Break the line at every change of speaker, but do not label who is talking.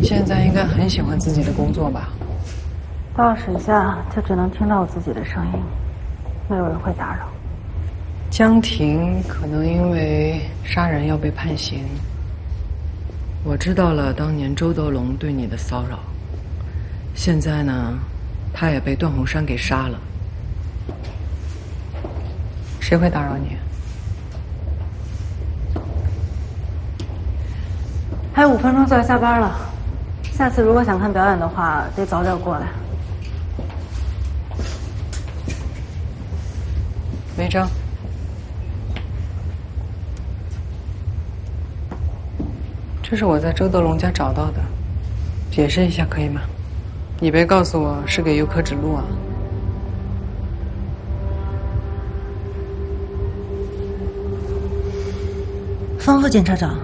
你现在应该很喜欢自己的工作吧？
到水下就只能听到我自己的声音，没有人会打扰。
江婷可能因为杀人要被判刑。我知道了当年周德龙对你的骚扰，现在呢，他也被段宏山给杀了。谁会打扰你？
还有5分钟就要下班了，下次如果想看表演的话，得早点过来。
违章。这是我在周德龙家找到的，解释一下可以吗？你别告诉我是给游客指路啊。
方副检察长。